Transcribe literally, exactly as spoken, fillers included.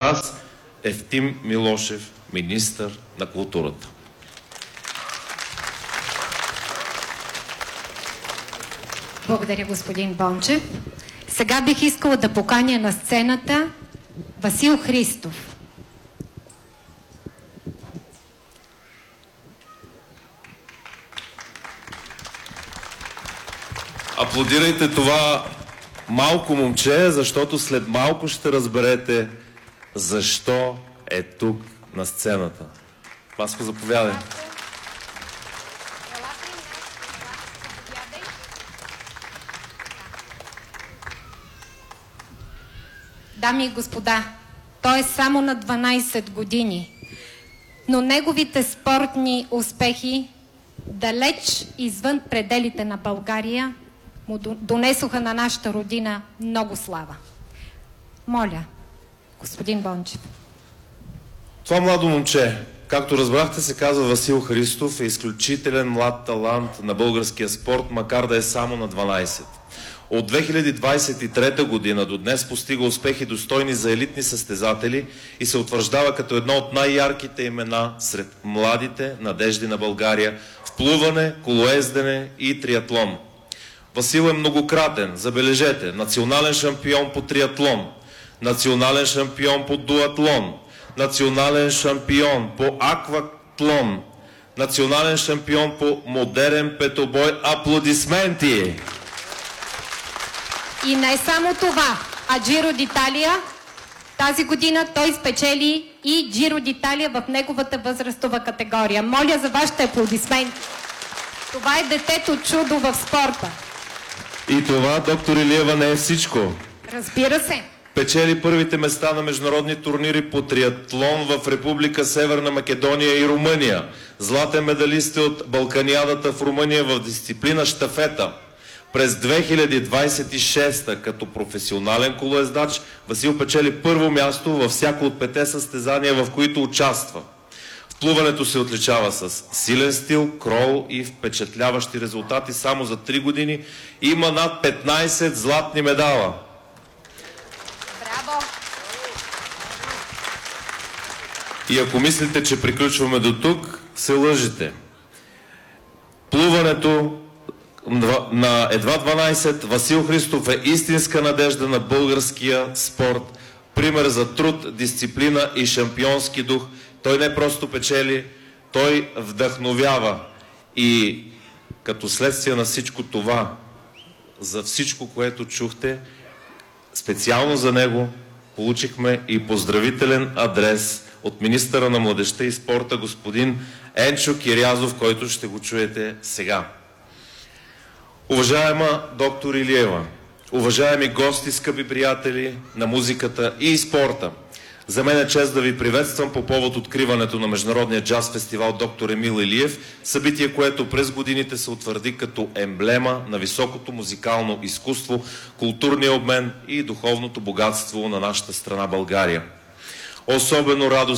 нас Евтим Милошев, министър на културата. Благодаря, господин Бончев. Сега бих искала да поканя на сцената Васил Христов. Аплодирайте това малко момче, защото след малко ще разберете защо е тук на сцената. Васко, заповядай. Дами и господа, той е само на дванайсет години, но неговите спортни успехи далеч извън пределите на България му донесоха на нашата родина много слава. Моля, господин Бончев. Това младо момче, както разбрахте, се казва Васил Христов, е изключителен млад талант на българския спорт, макар да е само на дванайсет. От две хиляди двайсет и трета година до днес постига успехи достойни за елитни състезатели и се утвърждава като едно от най-ярките имена сред младите надежди на България в плуване, колоездене и триатлон. Васил е многократен, забележете, национален шампион по триатлон, национален шампион по дуатлон, национален шампион по акватлон, национален шампион по модерен петобой. Аплодисменти! И не само това, а Джиро d'Italia тази година той спечели и Джиро d'Italia в неговата възрастова категория. Моля за вашите аплодисменти. Това е детето чудо в спорта. И това, доктор Илиева, не е всичко. Разбира се. Печели първите места на международни турнири по триатлон в Република Северна Македония и Румъния. Златен медалист е от Балканиадата в Румъния в дисциплина щафета. През две хиляди двайсет и шеста като професионален колоездач Васил печели първо място във всяко от пете състезания, в които участва. В плуването се отличава с силен стил, крол и впечатляващи резултати. Само за три години има над петнайсет златни медала. Браво! И ако мислите, че приключваме до тук, се лъжете. Плуването на едва дванайсет, Васил Христов е истинска надежда на българския спорт. Пример за труд, дисциплина и шампионски дух. Той не просто печели, той вдъхновява. И като следствие на всичко това, за всичко, което чухте, специално за него получихме и поздравителен адрес от министъра на младежта и спорта господин Енчо Кирязов, който ще го чуете сега. Уважаема доктор Илиева, уважаеми гости, скъпи приятели на музиката и спорта, за мен е чест да ви приветствам по повод откриването на Международния джаз фестивал Доктор Емил Илиев, събитие, което през годините се утвърди като емблема на високото музикално изкуство, културния обмен и духовното богатство на нашата страна България. Особено радост